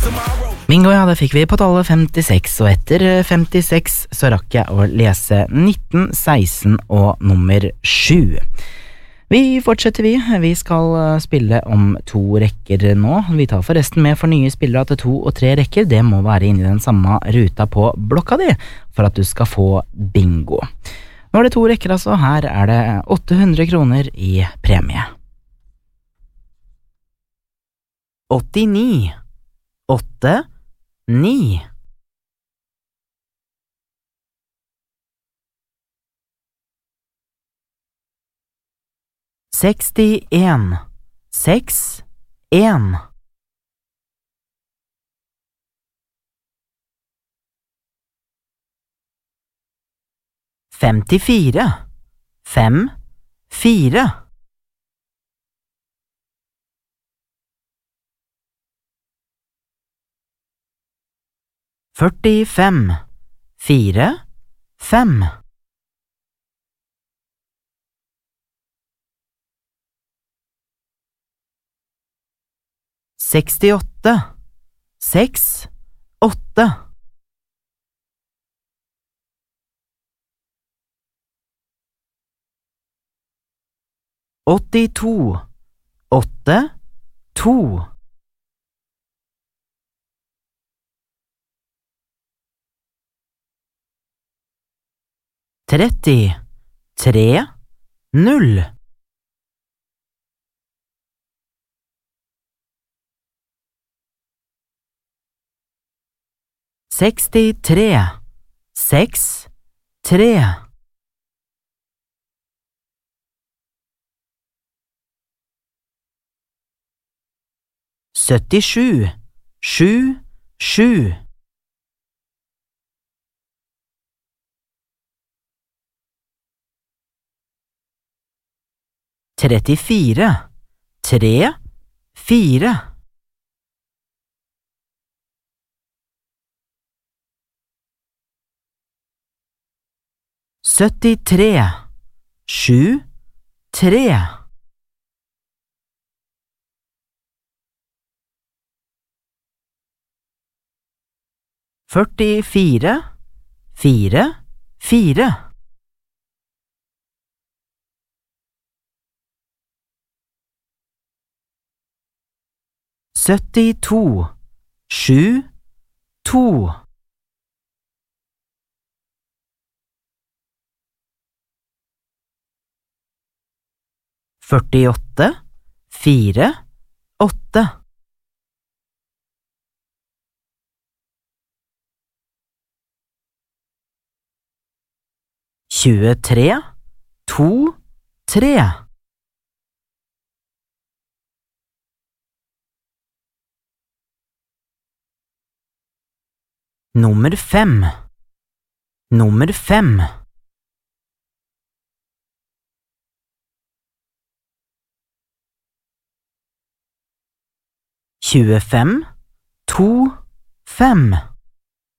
Bingo, ja, det fikk vi på tallet 56, og etter 56 så rakk jeg å lese 19, 16 og nummer 7. Vi fortsetter vi skal spille om 2 rekker nå. Vi tar forresten med for nye spillere til 2 og 3 rekker. Det må være inne i den samme ruta på blokka di for at du skal få bingo. Nå er det 2 rekker altså, her er det 800 kroner i premie. 89, 8, 9. 61, 6, 1. 54, 5, 4. 45, 4, 5. 68, 6, 8. 82, 8, 2. 30, 3, 0. 63, 6, 3. 77, 7, 7. 34, 3, 4. 73, 7, 3. 44, 4, 4. 72, 7, 2. 48, 4, 8. 23, 2, 3. 5, nummer 5. 25, 2, 5.